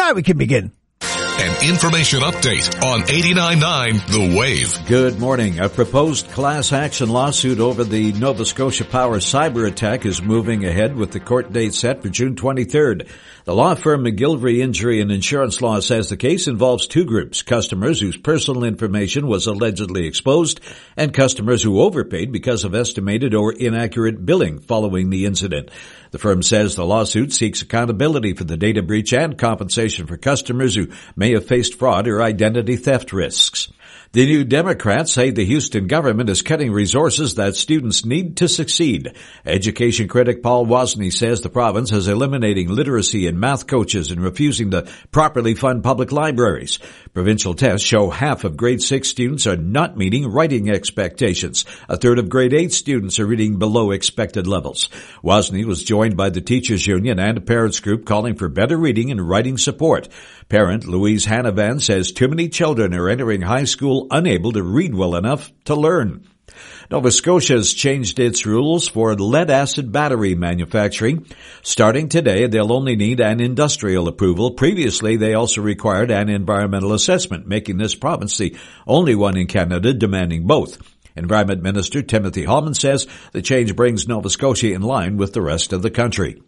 Now we can begin. An information update on 89.9 The Wave. Good morning. A proposed class action lawsuit over the Nova Scotia Power cyber attack is moving ahead with the court date set for June 23rd. The law firm McGillivray Injury and Insurance Law says the case involves two groups: customers whose personal information was allegedly exposed and customers who overpaid because of estimated or inaccurate billing following the incident. The firm says the lawsuit seeks accountability for the data breach and compensation for customers who may have faced fraud or identity theft risks. The New Democrats say the Houston government is cutting resources that students need to succeed. Education critic Paul Wozni says the province is eliminating literacy and math coaches and refusing to properly fund public libraries. Provincial tests show half of grade 6 students are not meeting writing expectations. A third of grade 8 students are reading below expected levels. Wozni was joined by the Teachers Union and a parents group calling for better reading and writing support. Parent Louise Hanavan says too many children are entering high school unable to read well enough to learn. Nova Scotia has changed its rules for lead-acid battery manufacturing. Starting today, they'll only need an industrial approval. Previously, they also required an environmental assessment, making this province the only one in Canada demanding both. Environment Minister Timothy Holman says the change brings Nova Scotia in line with the rest of the country.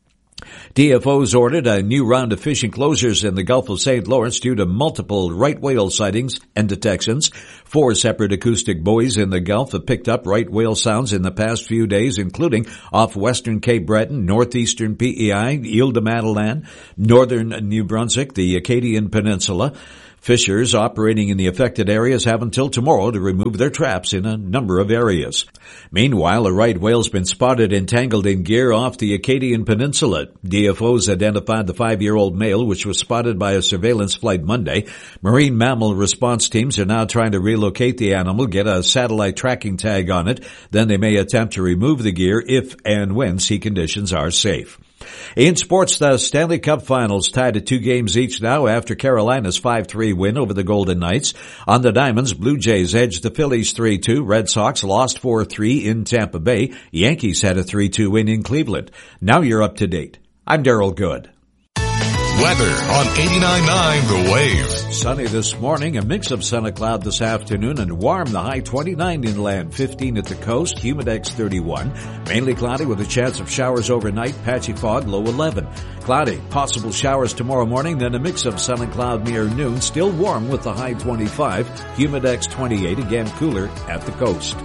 DFO's ordered a new round of fishing closures in the Gulf of St. Lawrence due to multiple right whale sightings and detections. 4 separate acoustic buoys in the Gulf have picked up right whale sounds in the past few days, including off western Cape Breton, northeastern PEI, Ile de Madeline, northern New Brunswick, the Acadian Peninsula. Fishers operating in the affected areas have until tomorrow to remove their traps in a number of areas. Meanwhile, a right whale's been spotted entangled in gear off the Acadian Peninsula. DFO's identified the 5-year-old male, which was spotted by a surveillance flight Monday. Marine mammal response teams are now trying to relocate the animal, get a satellite tracking tag on it. Then they may attempt to remove the gear if and when sea conditions are safe. In sports, the Stanley Cup Finals tied at 2 games each now after Carolina's 5-3 win over the Golden Knights. On the Diamonds, Blue Jays edged the Phillies 3-2. Red Sox lost 4-3 in Tampa Bay. Yankees had a 3-2 win in Cleveland. Now you're up to date. I'm Daryl Good. Weather on 89.9 The Wave. Sunny this morning, a mix of sun and cloud this afternoon, and warm, the high 29 inland, 15 at the coast, humidex 31. Mainly cloudy with a chance of showers overnight, patchy fog, low 11. Cloudy, possible showers tomorrow morning, then a mix of sun and cloud near noon, still warm with the high 25, humidex 28, again cooler at the coast.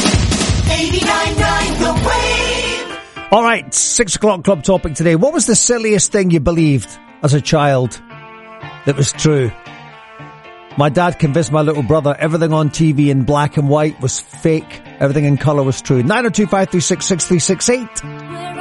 89.9 The Wave. All right, 6 o'clock club topic today. What was the silliest thing you believed as a child that was true? My dad convinced my little brother everything on TV in black and white was fake. Everything in colour was true. 902-536-6368.